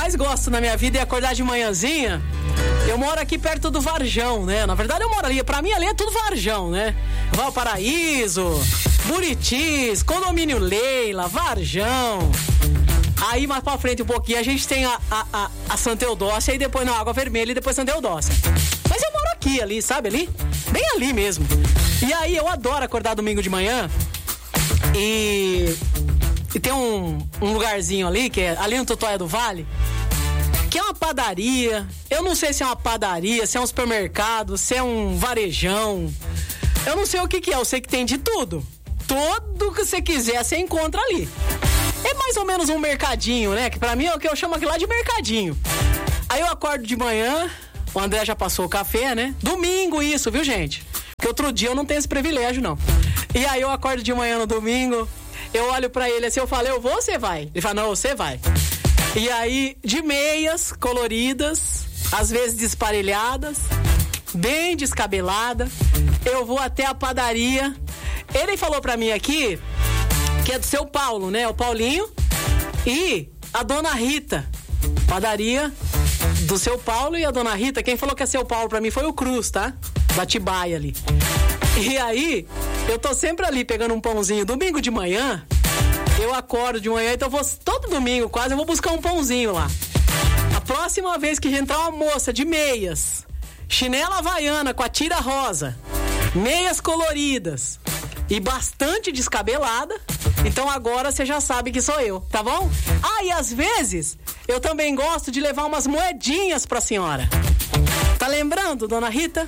mais gosto na minha vida é acordar de manhãzinha. Eu moro aqui perto do Varjão, né? Na verdade eu moro ali, pra mim ali é tudo Varjão, né? Valparaíso, Buritis, Condomínio Leila, Varjão. Aí mais pra frente um pouquinho a gente tem a Santa Eudócia e depois na Água Vermelha e depois Santa Eudócia. Mas eu moro aqui, ali, sabe ali? Bem ali mesmo. E aí eu adoro acordar domingo de manhã e tem um lugarzinho ali, que é ali no Totóia do Vale, que é uma padaria. Eu não sei se é uma padaria, se é um supermercado, se é um varejão. Eu não sei o que é, eu sei que tem de tudo. Tudo que você quiser, você encontra ali. É mais ou menos um mercadinho, né? Que pra mim é o que eu chamo aqui lá de mercadinho. Aí eu acordo de manhã, o André já passou o café, né? Domingo isso, viu, gente? Porque outro dia eu não tenho esse privilégio, não. E aí eu acordo de manhã no domingo, eu olho pra ele assim, eu falo, eu vou ou você vai? Ele fala, não, você vai. E aí, de meias coloridas, às vezes desparelhadas, bem descabelada, eu vou até a padaria. Ele falou pra mim aqui que é do seu Paulo, né? O Paulinho e a Dona Rita. Padaria do seu Paulo e a Dona Rita. Quem falou que é seu Paulo pra mim foi o Cruz, tá? Da Atibaia ali. E aí, eu tô sempre ali pegando um pãozinho. Domingo de manhã, eu acordo de manhã, então eu vou, todo domingo quase, eu vou buscar um pãozinho lá. A próxima vez que entrar uma moça de meias, chinela havaiana com a tira rosa, meias coloridas e bastante descabelada, então agora você já sabe que sou eu, tá bom? Ah, e às vezes eu também gosto de levar umas moedinhas pra senhora. Tá lembrando, Dona Rita?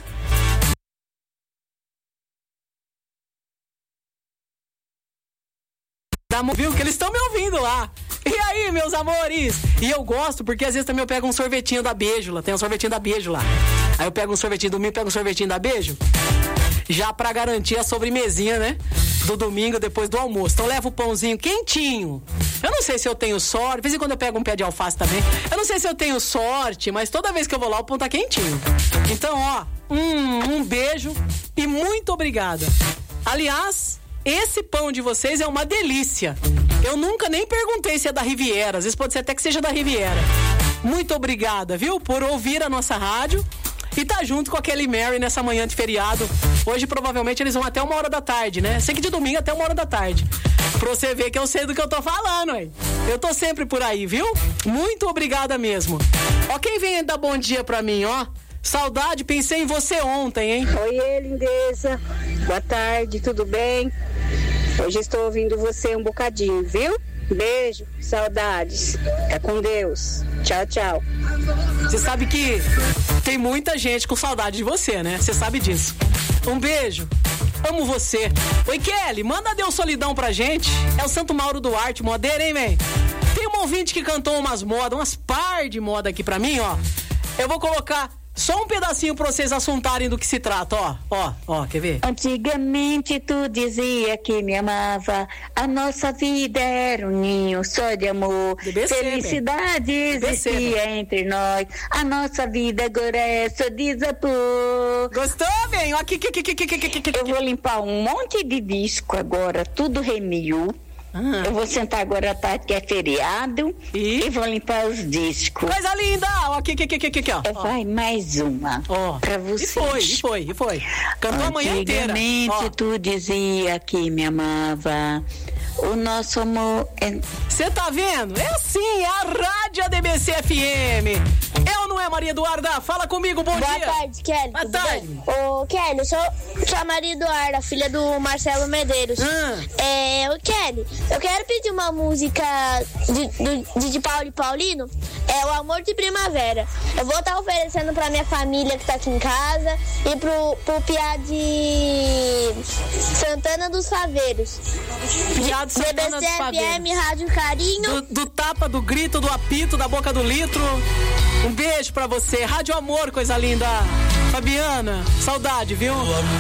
Viu que eles estão me ouvindo lá. E aí, meus amores? E eu gosto porque às vezes também eu pego um sorvetinho da Beijo lá. Tem um sorvetinho da Beijo lá. Aí eu pego um sorvetinho domingo, pego um sorvetinho da Beijo, já pra garantir a sobremesinha, né? Do domingo depois do almoço. Então leva o pãozinho quentinho. Eu não sei se eu tenho sorte. De vez em quando eu pego um pé de alface também. Eu não sei se eu tenho sorte, mas toda vez que eu vou lá o pão tá quentinho. Então, ó, um beijo e muito obrigada. Aliás, esse pão de vocês é uma delícia. Eu nunca nem perguntei se é da Riviera. Às vezes pode ser até que seja da Riviera. Muito obrigada, viu? Por ouvir a nossa rádio e tá junto com a Kelly Mary nessa manhã de feriado. Hoje provavelmente eles vão até 1h da tarde, né? Sei que de domingo até 1h da tarde. Pra você ver que eu sei do que eu tô falando, hein? Eu tô sempre por aí, viu? Muito obrigada mesmo. Ó, quem vem dar bom dia pra mim, ó. Saudade, pensei em você ontem, hein? Oi, lindeza. Boa tarde, tudo bem? Hoje estou ouvindo você um bocadinho, viu? Beijo, saudades. É com Deus. Tchau, tchau. Você sabe que tem muita gente com saudade de você, né? Você sabe disso. Um beijo. Amo você. Oi, Kelly, manda Deus Solidão pra gente. É o Santo Mauro Duarte, modeiro, hein, man? Tem um ouvinte que cantou umas modas, umas par de moda aqui pra mim, ó. Eu vou colocar só um pedacinho pra vocês assuntarem do que se trata, ó, quer ver? Antigamente tu dizia que me amava, a nossa vida era um ninho só de amor, BBC, felicidade existia entre nós, a nossa vida agora é só desapor. Gostou, bem? Aqui. Eu vou limpar um monte de disco agora, tudo remil. Eu vou sentar agora à tarde, que é feriado, e vou limpar os discos. Coisa linda! Ó, aqui, ó. Vai mais uma, pra vocês. E foi. Cantou a manhã inteira. Antigamente tu dizia que me amava, o nosso amor é... Você tá vendo? É assim, é a Rádio ADBC FM. Eu não é, Maria Eduarda? Fala comigo, bom dia. Boa tarde, Kelly. Boa tarde. Ô, Kelly, eu sou a Maria Eduarda, filha do Marcelo Medeiros. Kelly, eu quero pedir uma música de Paulo e Paulino, é O Amor de Primavera. Eu vou estar oferecendo pra minha família que tá aqui em casa e pro Piá de Santana dos Faveiros. Piá de Santana dos Faveiros. FM, Rádio Carinho. Do tapa, do grito, do apito, da boca do litro. Um beijo pra você. Rádio Amor, coisa linda. Fabiana, saudade, viu?